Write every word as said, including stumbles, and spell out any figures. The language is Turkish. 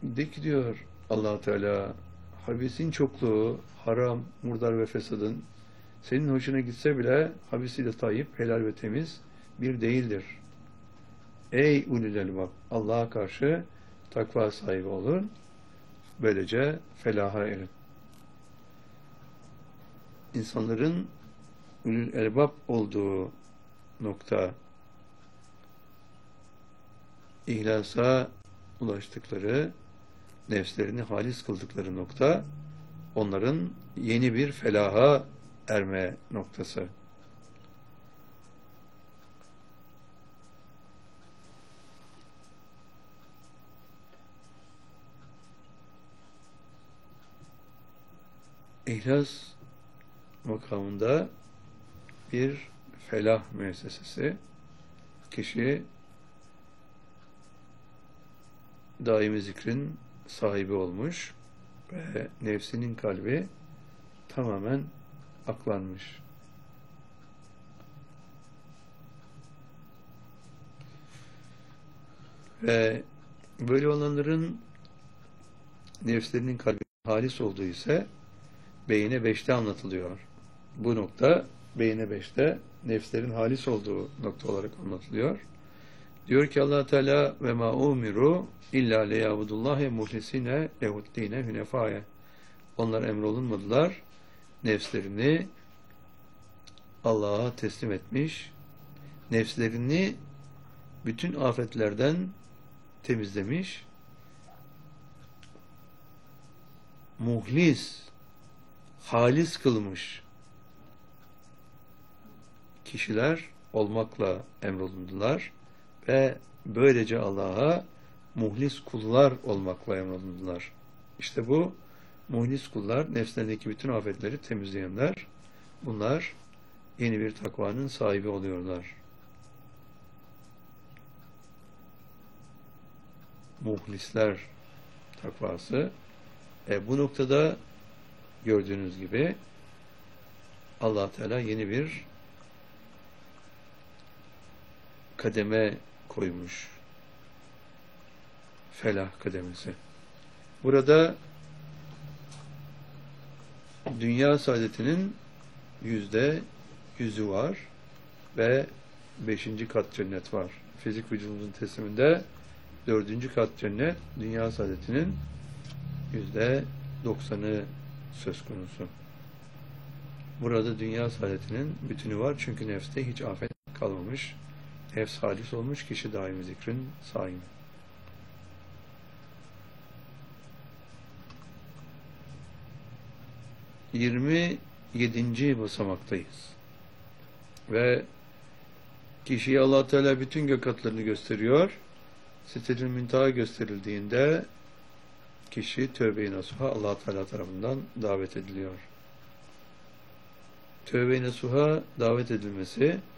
De ki diyor Allah Teala, habisin çokluğu, haram, murdar ve fesadın senin hoşuna gitse bile habisiyle tayyip, helal ve temiz bir değildir. Ey ulul elbab, Allah'a karşı takva sahibi olun. Böylece felaha erin. İnsanların ulul elbab olduğu nokta, ihlasa ulaştıkları, nefslerini halis kıldıkları nokta, onların yeni bir felaha erme noktası. İhlas makamında bir felah müessesesi, kişi daimi zikrin sahibi olmuş ve nefsinin kalbi tamamen aklanmış. Ve böyle olanların nefslerinin kalbi halis olduğu ise Beyine beşte anlatılıyor. Bu nokta Beyine beşte nefslerin halis olduğu nokta olarak anlatılıyor. Diyor ki Allah Teala ve ma umiru illa liyabudullahi muhlisine lehuddine hünefaye. Onlar emrolunmadılar. Nefslerini Allah'a teslim etmiş, nefslerini bütün afetlerden temizlemiş, muhlis, halis kılmış kişiler olmakla emrolundular ve böylece Allah'a muhlis kullar olmakla emrolundular. İşte bu muhlis kullar, nefslerindeki bütün afetleri temizleyenler, bunlar yeni bir takvanın sahibi oluyorlar. Muhlisler takvası. E, bu noktada gördüğünüz gibi Allah Teala yeni bir kademe koymuş. Felah kademesi. Burada dünya saadetinin yüzde yüzü var ve beşinci kat cennet var. Fizik vücudumuzun tesliminde dördüncü kat cennet, dünya saadetinin yüzde doksanı söz konusu. Burada dünya saadetinin bütünü var çünkü nefste hiç afet kalmamış. Nefs halis olmuş, kişi daimi zikrin sahibi. yirmi yedinci basamaktayız. Ve kişiye Allah Teala bütün gök katlarını gösteriyor. Sitre-i Münteha gösterildiğinde kişi tövbe-i nasuha Allah Teala tarafından davet ediliyor. Tövbe-i nasuha davet edilmesi